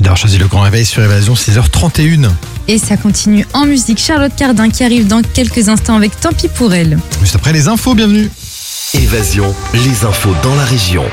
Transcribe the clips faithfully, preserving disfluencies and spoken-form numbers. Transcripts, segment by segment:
d'avoir choisi le grand réveil sur Évasion, six heures trente et une. Et ça continue en musique. Charlotte Cardin qui arrive dans quelques instants avec Tant pis pour elle. Juste après les infos, bienvenue. Évasion, les infos dans la région.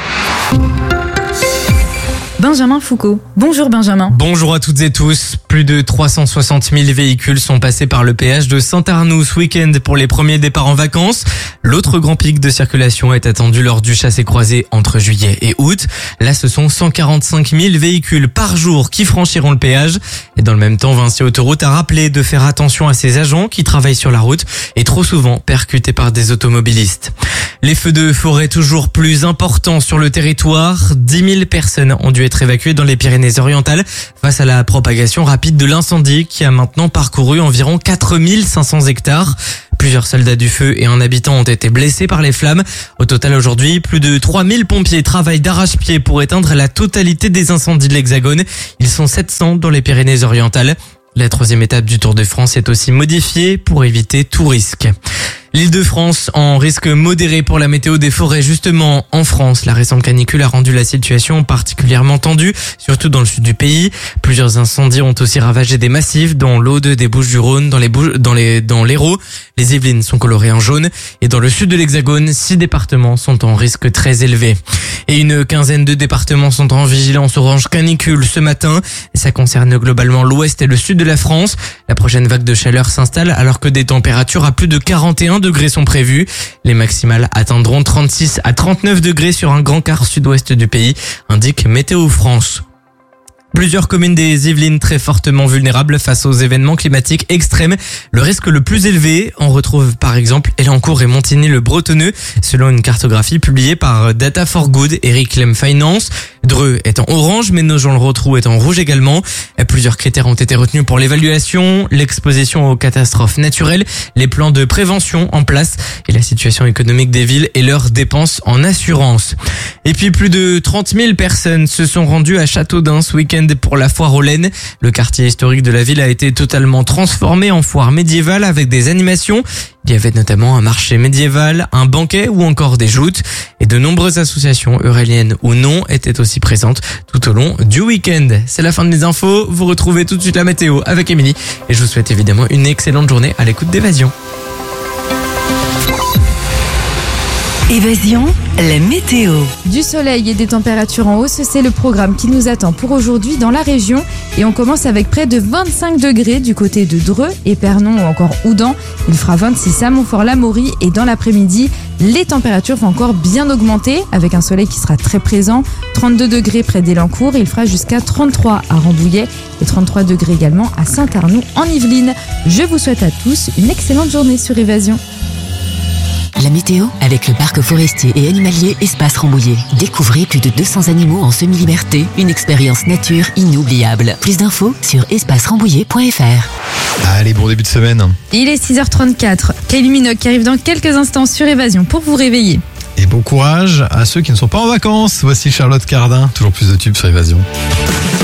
Benjamin Foucault. Bonjour Benjamin. Bonjour à toutes et tous. Plus de trois cent soixante mille véhicules sont passés par le péage de Saint-Arnoux ce week-end pour les premiers départs en vacances. L'autre grand pic de circulation est attendu lors du chassé-croisé entre juillet et août. Là, ce sont cent quarante-cinq mille véhicules par jour qui franchiront le péage. Et dans le même temps, Vinci Autoroute a rappelé de faire attention à ses agents qui travaillent sur la route et trop souvent percutés par des automobilistes. Les feux de forêt toujours plus importants sur le territoire. dix mille personnes ont dû être évacuées dans les Pyrénées-Orientales face à la propagation rapide de l'incendie qui a maintenant parcouru environ quatre mille cinq cents hectares. Plusieurs soldats du feu et un habitant ont été blessés par les flammes. Au total aujourd'hui, plus de trois mille pompiers travaillent d'arrache-pied pour éteindre la totalité des incendies de l'Hexagone. Ils sont sept cents dans les Pyrénées-Orientales. La troisième étape du Tour de France est aussi modifiée pour éviter tout risque. L'Île-de-France en risque modéré pour la météo des forêts. Justement, en France, la récente canicule a rendu la situation particulièrement tendue, surtout dans le sud du pays. Plusieurs incendies ont aussi ravagé des massifs, dont l'Aude, des Bouches-du-Rhône, dans les Bouches, dans les, dans l'Hérault. Les Yvelines sont colorées en jaune. Et dans le sud de l'Hexagone, six départements sont en risque très élevé. Et une quinzaine de départements sont en vigilance orange canicule ce matin. Ça concerne globalement l'ouest et le sud de la France. La prochaine vague de chaleur s'installe alors que des températures à plus de quarante et un degrés sont prévues. Les maximales atteindront trente-six à trente-neuf degrés sur un grand quart sud-ouest du pays, indique Météo France. Plusieurs communes des Yvelines très fortement vulnérables face aux événements climatiques extrêmes. Le risque le plus élevé, on retrouve par exemple Elancourt et Montigny-le-Bretonneux, selon une cartographie publiée par Data for Good et Reclaim Finance. Dreux est en orange, mais Nogent-le-Rotrou est en rouge également. Plusieurs critères ont été retenus pour l'évaluation, l'exposition aux catastrophes naturelles, les plans de prévention en place et la situation économique des villes et leurs dépenses en assurance. Et puis plus de trente mille personnes se sont rendues à Châteaudun ce week-end pour la foire aux laines. Le quartier historique de la ville a été totalement transformé en foire médiévale avec des animations. Il y avait notamment un marché médiéval, un banquet ou encore des joutes. Et de nombreuses associations, euréliennes ou non, étaient aussi présentes tout au long du week-end. C'est la fin de mes infos. Vous retrouvez tout de suite la météo avec Émilie. Et je vous souhaite évidemment une excellente journée à l'écoute d'Évasion. Évasion, la météo. Du soleil et des températures en hausse, c'est le programme qui nous attend pour aujourd'hui dans la région. Et on commence avec près de vingt-cinq degrés du côté de Dreux, Épernon ou encore Houdan. Il fera vingt-six à Montfort-l'Amaury et dans l'après-midi, les températures vont encore bien augmenter avec un soleil qui sera très présent. trente-deux degrés près d'Elancourt, il fera jusqu'à trente-trois à Rambouillet et trente-trois degrés également à Saint-Arnoux en Yvelines. Je vous souhaite à tous une excellente journée sur Évasion. La météo avec le parc forestier et animalier Espace Rambouillet. Découvrez plus de deux cents animaux en semi-liberté. Une expérience nature inoubliable. Plus d'infos sur espace rambouillet point f r. Allez, bon début de semaine. Il est six heures trente-quatre. Kylie Minogue qui arrive dans quelques instants sur Évasion pour vous réveiller. Et bon courage à ceux qui ne sont pas en vacances. Voici Charlotte Cardin, toujours plus de tubes sur Évasion.